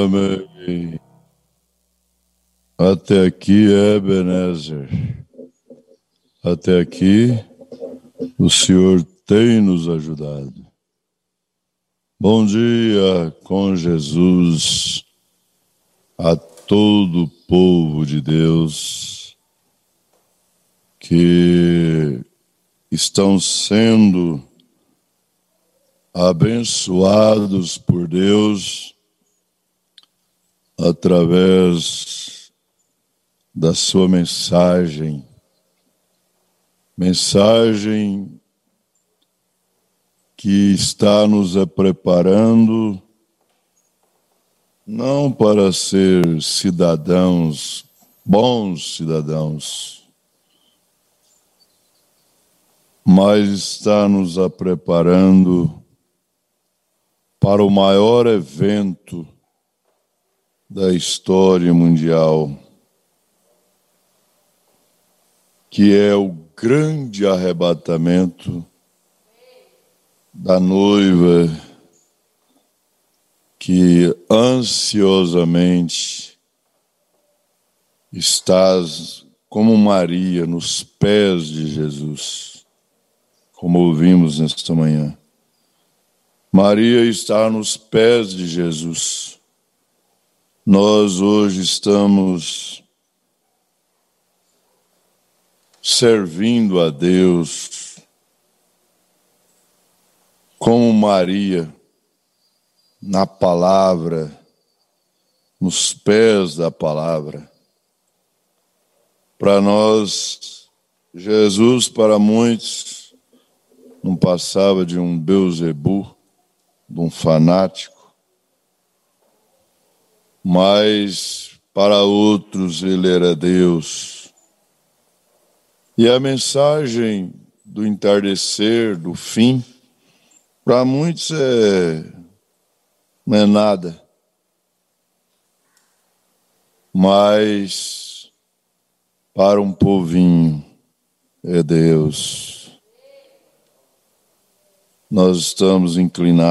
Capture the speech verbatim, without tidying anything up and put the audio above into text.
Amém. Até aqui, Ebenezer. Até aqui, o Senhor tem nos ajudado. Bom dia com Jesus a todo o povo de Deus que estão sendo abençoados por Deus através da sua mensagem, mensagem que está nos preparando não para ser cidadãos, bons cidadãos, mas está nos preparando para o maior evento da história mundial, que é o grande arrebatamento da noiva que ansiosamente estás como Maria nos pés de Jesus, como ouvimos nesta manhã. Maria está nos pés de Jesus. Nós hoje estamos servindo a Deus como Maria, na palavra, nos pés da palavra. Para nós, Jesus, para muitos, não passava de um Beelzebub, de um fanático, mas para outros ele era Deus. E a mensagem do entardecer, do fim, para muitos é, não é nada, mas para um povinho é Deus. Nós estamos inclinados